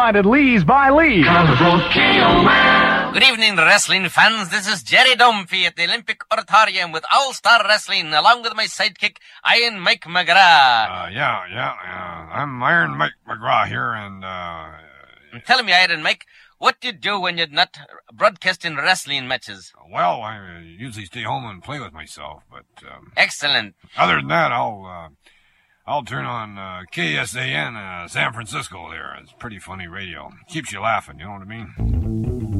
United Lees by Lee. Good evening, wrestling fans. This is Jerry Dunphy at the Olympic Auditorium with All-Star Wrestling, along with my sidekick, Iron Mike McGrath. I'm Iron Mike McGrath here, and, Tell me, Iron Mike, what do you do when you're not broadcasting wrestling matches? well, I usually stay home and play with myself, but, Excellent. other than that, I'll turn on, KSAN, San Francisco there. It's pretty funny radio. Keeps you laughing, you know what I mean?